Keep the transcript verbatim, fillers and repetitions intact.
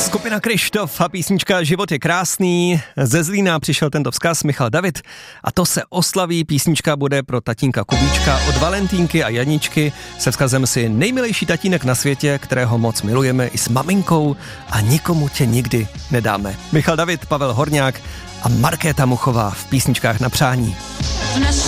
Skupina Kryštof a písnička Život je krásný. Ze Zlína přišel tento vzkaz Michal David a to se oslaví. Písnička bude pro tatínka Kubíčka od Valentínky a Janičky se vzkazem si nejmilejší tatínek na světě, kterého moc milujeme i s maminkou a nikomu tě nikdy nedáme. Michal David, Pavel Horňák a Markéta Muchová v písničkách na přání.